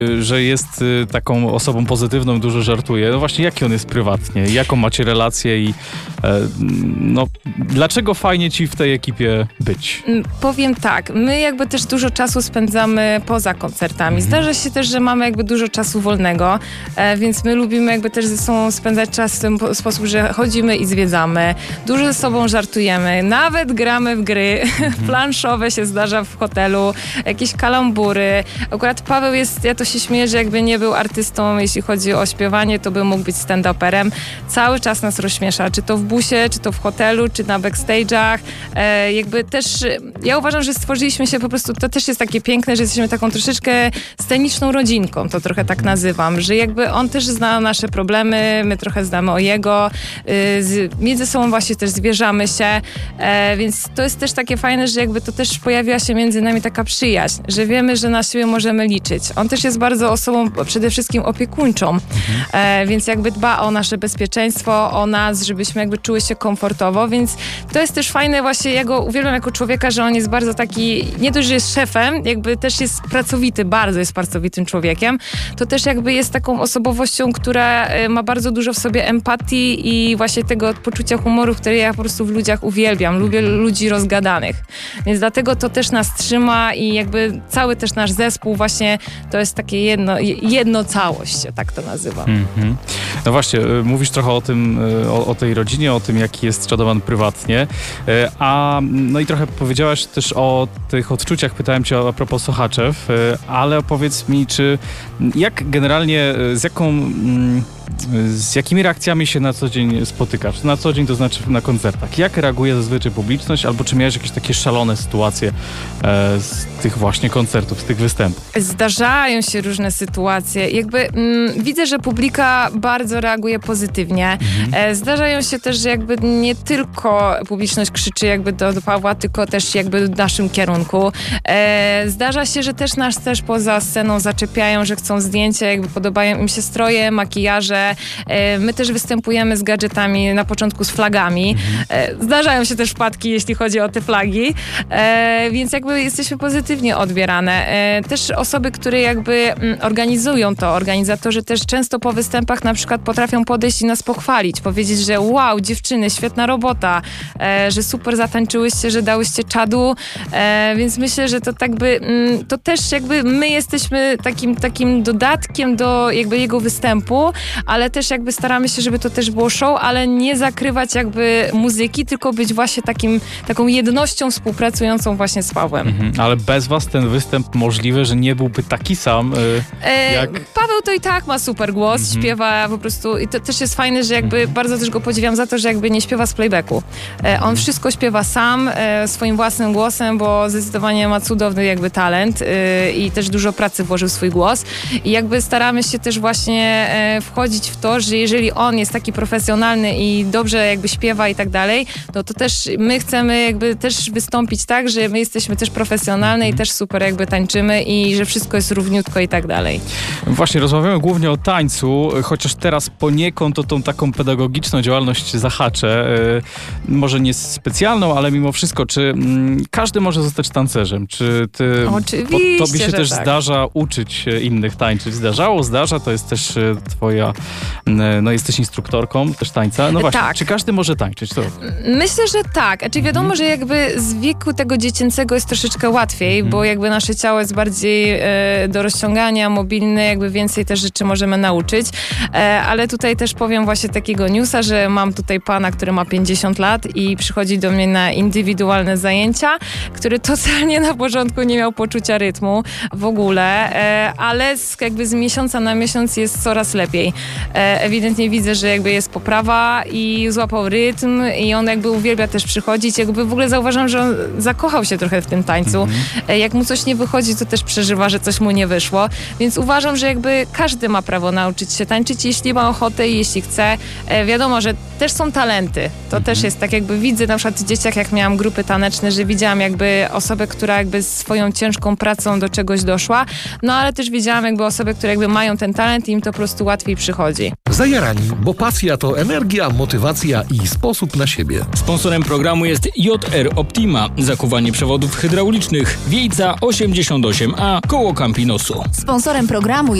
że jest taką osobą pozytywną, dużo żartuje. No właśnie, jaki on jest prywatnie? Jaką macie relację i no, dlaczego fajnie ci w tej ekipie być? Powiem tak, my jakby też dużo czasu spędzamy poza koncertami. Zdarza się też, że mamy jakby dużo czasu wolnego, więc my lubimy jakby też ze sobą spędzać czas w ten sposób, że chodzimy i zwiedzamy. Dużo ze sobą żartujemy, nawet gramy w gry planszowe się zdarza w hotelu, jakieś kalambury. Akurat Paweł jest, ja to się śmieję, że jakby nie był artystą, jeśli chodzi o śpiewanie, to by mógł być stand-uperem. Cały czas nas rozśmiesza, czy to w busie, czy to w hotelu, czy na backstage'ach. Jakby też, ja uważam, że stworzyliśmy się po prostu, to też jest takie piękne, że jesteśmy taką troszeczkę sceniczną rodzinką, to trochę tak nazywam, że jakby on też zna nasze problemy, my trochę znamy o jego, między sobą właśnie też zwierzamy się, więc to jest też takie fajne, że jakby to też pojawiła się między nami taka przyjaźń, że wiemy, że na siebie możemy liczyć. On też jest bardzo osobą przede wszystkim opiekuńczą, więc jakby dba o nasze bezpieczeństwo, o nas, żebyśmy jakby czuły się komfortowo, więc to jest też fajne właśnie, ja go uwielbiam jako człowieka, że on jest bardzo taki, nie dość, że jest szefem, jakby też jest pracowity, bardzo jest pracowitym człowiekiem, to też jakby jest taką osobowością, która ma bardzo dużo w sobie empatii i właśnie tego poczucia humoru, które ja po prostu w ludziach uwielbiam. Lubię ludzi rozgadanych, więc dlatego to też nas trzyma i jakby cały też nasz zespół właśnie to jest takie jedno całość, tak to nazywam. No właśnie, mówisz trochę o tym, o tej rodzinie, o tym, jaki jest Shadowman prywatnie, no i trochę powiedziałaś też o tych odczuciach, pytałem cię a propos Sochaczew, ale powiedz mi, jak generalnie, z jakimi reakcjami się na co dzień spotykasz? Na co dzień, to znaczy na koncertach. Jak reaguje zazwyczaj publiczność? Albo czy miałeś jakieś takie szalone sytuacje z tych właśnie koncertów, z tych występów? Zdarzają się różne sytuacje. Jakby widzę, że publika bardzo reaguje pozytywnie. Zdarzają się też, że jakby nie tylko publiczność krzyczy jakby do Pawła, tylko też jakby w naszym kierunku. Zdarza się, że też nas też poza sceną zaczepiają, że chcą zdjęcia, jakby podobają im się stroje, makijaże. My też występujemy z gadżetami, na początku z flagami. Zdarzają się też wpadki, jeśli chodzi o te flagi, więc jakby jesteśmy pozytywnie odbierane. Też osoby, które jakby organizują to, organizatorzy też często po występach na przykład potrafią podejść i nas pochwalić, powiedzieć, że wow, dziewczyny, świetna robota, że super zatańczyłyście, że dałyście czadu, więc myślę, że to tak by, to też jakby my jesteśmy takim dodatkiem do jakby jego występu, ale też jakby staramy się, żeby to też było show, ale nie zakrywać jakby muzyki, tylko być właśnie taką jednością współpracującą właśnie z Pawłem. Ale bez was ten występ możliwe, że nie byłby taki sam jak... Paweł to i tak ma super głos, śpiewa po prostu i to też jest fajne, że jakby bardzo też go podziwiam za to, że jakby nie śpiewa z playbacku. On wszystko śpiewa sam, swoim własnym głosem, bo zdecydowanie ma cudowny jakby talent i też dużo pracy włożył w swój głos i jakby staramy się też właśnie wchodzić w to, że jeżeli on jest taki profesjonalny i dobrze jakby śpiewa i tak dalej, to też my chcemy jakby też wystąpić tak, że my jesteśmy też profesjonalne i też super jakby tańczymy i że wszystko jest równiutko i tak dalej. Właśnie, rozmawiamy głównie o tańcu, chociaż teraz poniekąd o tą taką pedagogiczną działalność zahaczę. Może nie specjalną, ale mimo wszystko, czy każdy może zostać tancerzem? Czy ty... Oczywiście, tobie się też tak. zdarza uczyć innych tańczyć? Zdarza, to jest też twoja... No jesteś instruktorką też tańca. No właśnie, Tak. Czy każdy może tańczyć? To... Myślę, że tak. Znaczy wiadomo, że jakby z wieku tego dziecięcego jest troszeczkę łatwiej, bo jakby nasze ciało jest bardziej do rozciągania, mobilne, jakby więcej też rzeczy możemy nauczyć. Ale tutaj też powiem właśnie takiego newsa, że mam tutaj pana, który ma 50 lat i przychodzi do mnie na indywidualne zajęcia, który totalnie na początku nie miał poczucia rytmu w ogóle, ale jakby z miesiąca na miesiąc jest coraz lepiej. Ewidentnie widzę, że jakby jest poprawa i złapał rytm i on jakby uwielbia też przychodzić. Jakby w ogóle zauważam, że on zakochał się trochę w tym tańcu. Jak mu coś nie wychodzi, to też przeżywa, że coś mu nie wyszło. Więc uważam, że jakby każdy ma prawo nauczyć się tańczyć, jeśli ma ochotę i jeśli chce. Wiadomo, że też są talenty. To też jest tak, jakby widzę na przykład w dzieciach, jak miałam grupy taneczne, że widziałam jakby osobę, która jakby swoją ciężką pracą do czegoś doszła. No ale też widziałam jakby osoby, które jakby mają ten talent i im to po prostu łatwiej przychodzi. Zajarani, bo pasja to energia, motywacja i sposób na siebie. Sponsorem programu jest JR Optima, zakuwanie przewodów hydraulicznych, Wiejca 88A, koło Campinosu. Sponsorem programu